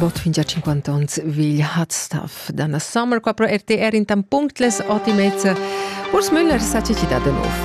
Bot fin già 50 ans vigl Hotstuff dana Sommer qua pro RTR in tan punktles 8:30. Urs Müller sa ci da de nuovo.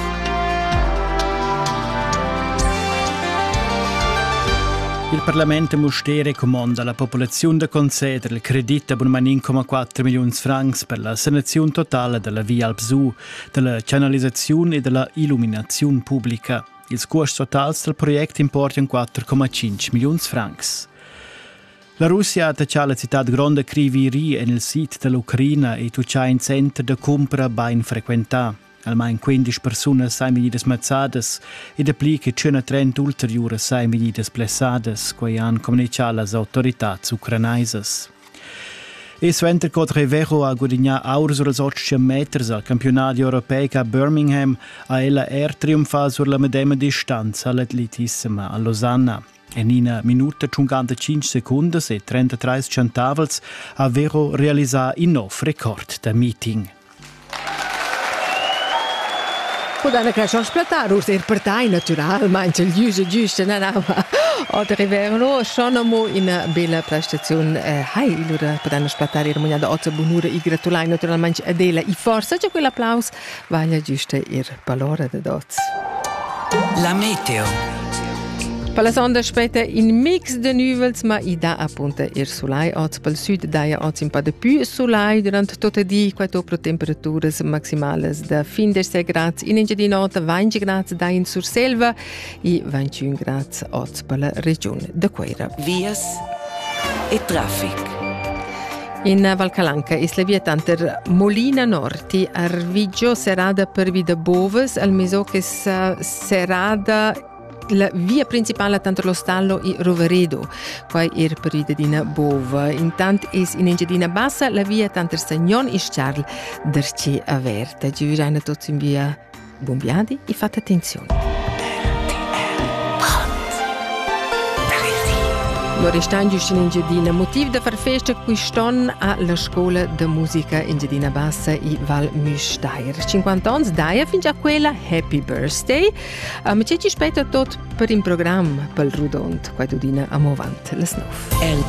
Il Parlamento Mustere comanda alla popolazione da concedere il credito per 1,4 milioni di francs per la sanazione totale della via Alpsu, della canalizzazione e della illuminazione pubblica. Il costo totale del progetto importa 4,5 milioni di francs. La Russia ha attaccato la città di Grande Kryvyi nel sito dell'Ucraina e tuccia in centro di compra ben frequentato. Almeno 15 persone sono venite smazzate e da pli che 130 ulteriori sono venite splessate, come hanno comunicato le autorità ucrainese. E Sventer Cotrevero ha guadagnato oro sulle 800 metri al campionato europeo a Birmingham a ella trionfato sulla medesima distanza all'atletismo a Losanna. In 1 minuta 55 secondi e 33 centavoli ha Vero realizzato il nuovo record da meeting. Podana cresce splatare, urs partei naturalmente il giusto od riverno sono in bella prestazione lura podana splatare irmonia da otto bonura I gratulai naturalmente Adela I forza c'è quell'applaus vaglia giusto valore da dots. La meteo. Per la sonda aspetta in mix de nuvels, ma I da appunto solai oggi per il sud daia oggi un po' di più solai durante tutta di quattro temperature maximali da fin de 6 gradi in di notte 20 gradi da in Surselva e 21 gradi oggi per la regione de Queira. Vias e traffic. In Valcalanca is la via tanter Molina Norti Arviggio serada per Vida Boves al meso che serada la via principale tanto lo stallo I Roveredo, qua per Idedina Bova. Intanto is in Engedina Bassa la via tanto Sagnon is Charles derci averta. Giurana tutti in via Bombiadi e fate attenzione. Lo restan giusto in Engedina. Motivo da far festa quiston alla scuola di musica Engedina Bassa e Val Müstair. 50 anni daia fin già quella Happy Birthday. Ma c'è ci aspetta tot per il programma per il Rudont, qua tu dina a movante le snuff.